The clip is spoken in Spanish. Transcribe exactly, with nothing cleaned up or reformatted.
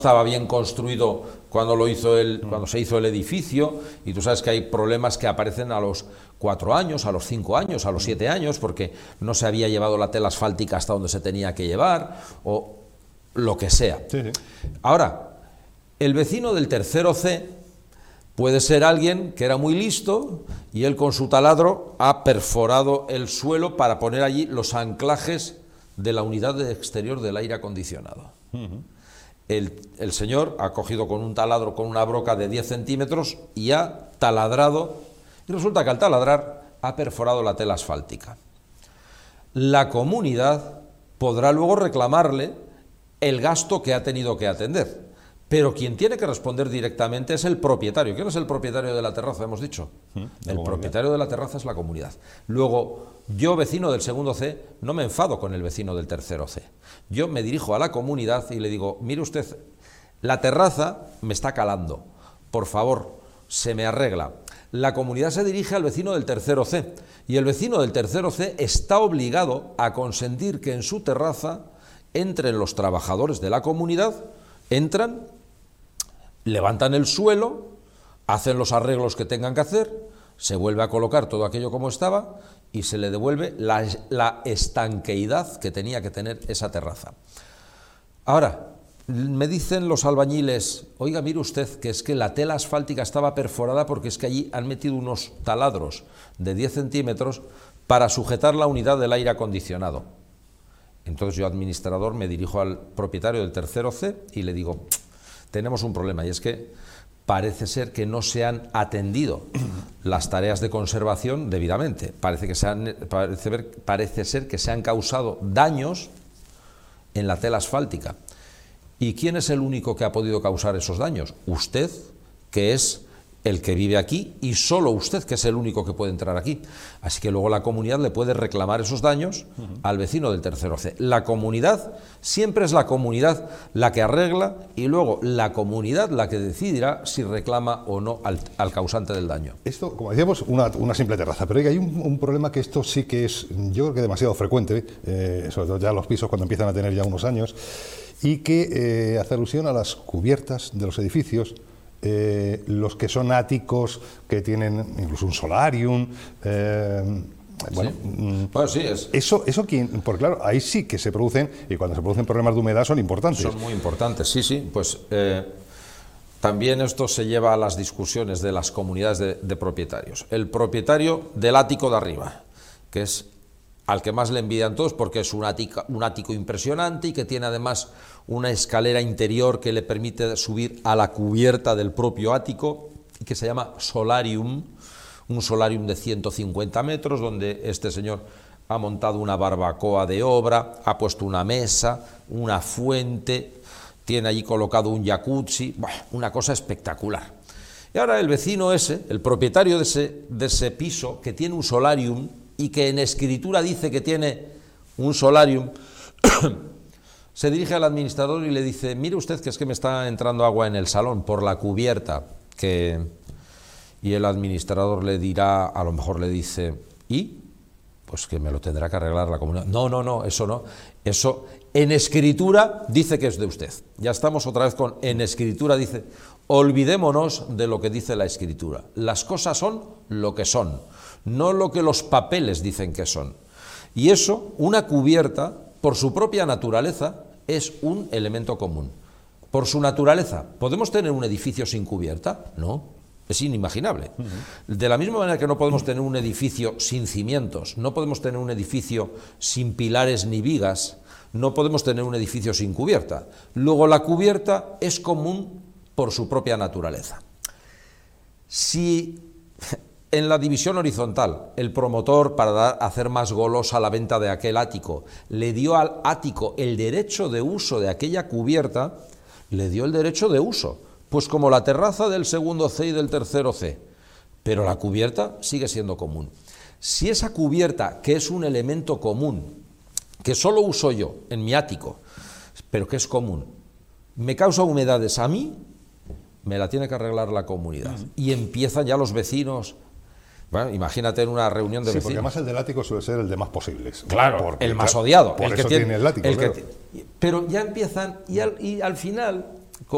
estaba bien construido cuando lo hizo el, cuando se hizo el edificio, y tú sabes que hay problemas que aparecen a los cuatro años, a los cinco años, a los siete años, porque no se había llevado la tela asfáltica hasta donde se tenía que llevar, o lo que sea. Sí, sí. Ahora, el vecino del tercero C puede ser alguien que era muy listo y él con su taladro ha perforado el suelo para poner allí los anclajes de la unidad de exterior del aire acondicionado. Uh-huh. El, el señor ha cogido con un taladro, con una broca de diez centímetros y ha taladrado, y resulta que al taladrar ha perforado la tela asfáltica. La comunidad podrá luego reclamarle el gasto que ha tenido que atender, pero quien tiene que responder directamente es el propietario. ¿Quién es el propietario de la terraza, hemos dicho? ¿Mm? El propietario de la terraza es la comunidad. Luego, yo, vecino del segundo C, no me enfado con el vecino del tercero C. Yo me dirijo a la comunidad y le digo, mire usted, la terraza me está calando, por favor, se me arregla. La comunidad se dirige al vecino del tercero C, y el vecino del tercero C está obligado a consentir que en su terraza entren los trabajadores de la comunidad, entran, levantan el suelo, hacen los arreglos que tengan que hacer, se vuelve a colocar todo aquello como estaba y se le devuelve la, la estanqueidad que tenía que tener esa terraza. Ahora, me dicen los albañiles, oiga, mire usted, que es que la tela asfáltica estaba perforada porque es que allí han metido unos taladros de diez centímetros para sujetar la unidad del aire acondicionado. Entonces yo, administrador, me dirijo al propietario del tercero C y le digo, tenemos un problema, y es que parece ser que no se han atendido las tareas de conservación debidamente. Parece, que se han, parece, ver, parece ser que se han causado daños en la tela asfáltica. ¿Y quién es el único que ha podido causar esos daños? Usted, que es el que vive aquí, y solo usted, que es el único que puede entrar aquí. Así que luego la comunidad le puede reclamar esos daños uh-huh. al vecino del tercero C. La comunidad, siempre es la comunidad la que arregla, y luego la comunidad la que decidirá si reclama o no al, al causante del daño. Esto, como decíamos, una, una simple terraza, pero hay un, un problema que esto sí que es, yo creo que demasiado frecuente, eh, sobre todo ya los pisos cuando empiezan a tener ya unos años, y que eh, hace alusión a las cubiertas de los edificios. Eh, los que son áticos, que tienen incluso un solarium, eh, bueno, sí. bueno, sí es. Eso, eso quién, porque claro, ahí sí que se producen, y cuando se producen problemas de humedad son importantes. Son muy importantes, sí, sí, pues eh, también esto se lleva a las discusiones de las comunidades de, de propietarios. El propietario del ático de arriba, que es al que más le envidian todos porque es un ático, un ático impresionante y que tiene además una escalera interior que le permite subir a la cubierta del propio ático, y que se llama solarium, un solarium de ciento cincuenta metros, donde este señor ha montado una barbacoa de obra, ha puesto una mesa, una fuente, tiene allí colocado un jacuzzi, bueno, una cosa espectacular. Y ahora el vecino ese, el propietario de ese, de ese piso, que tiene un solarium, y que en escritura dice que tiene un solarium, se dirige al administrador y le dice, mire usted que es que me está entrando agua en el salón por la cubierta, que... y el administrador le dirá, a lo mejor le dice, ¿y? Pues que me lo tendrá que arreglar la comunidad. No, no, no, eso no, eso en escritura dice que es de usted. Ya estamos otra vez con en escritura, dice, olvidémonos de lo que dice la escritura. Las cosas son lo que son, no lo que los papeles dicen que son. Y eso, una cubierta, por su propia naturaleza, es un elemento común. Por su naturaleza, ¿podemos tener un edificio sin cubierta? No, es inimaginable. Uh-huh. De la misma manera que no podemos tener un edificio sin cimientos, no podemos tener un edificio sin pilares ni vigas, no podemos tener un edificio sin cubierta. Luego, la cubierta es común por su propia naturaleza. Si en la división horizontal el promotor, para dar, hacer más golosa la venta de aquel ático, le dio al ático el derecho de uso de aquella cubierta, le dio el derecho de uso, pues como la terraza del segundo C y del tercero C, pero la cubierta sigue siendo común. Si esa cubierta, que es un elemento común, que solo uso yo en mi ático, pero que es común, me causa humedades a mí, me la tiene que arreglar la comunidad. Uh-huh. Y empiezan ya los vecinos. Bueno, imagínate en una reunión de sí, vecinos. Porque además el del ático suele ser el de más posibles. Claro, porque, el más odiado. Por el eso que tiene, tiene el ático, el claro. que Pero ya empiezan, y al, y al final